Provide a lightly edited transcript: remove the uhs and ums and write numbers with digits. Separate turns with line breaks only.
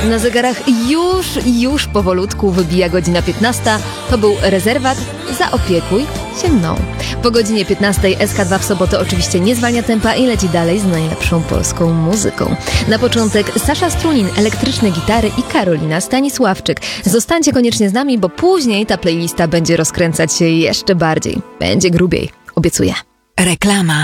Na zegarach już powolutku wybija godzina 15. To był Rezerwat, Zaopiekuj się mną. Po godzinie 15 SK2 w sobotę oczywiście nie zwalnia tempa i leci dalej z najlepszą polską muzyką. Na początek Sasza Strunin, elektryczne gitary i Karolina Stanisławczyk. Zostańcie koniecznie z nami, bo później ta playlista będzie rozkręcać się jeszcze bardziej. Będzie grubiej, obiecuję.
Reklama.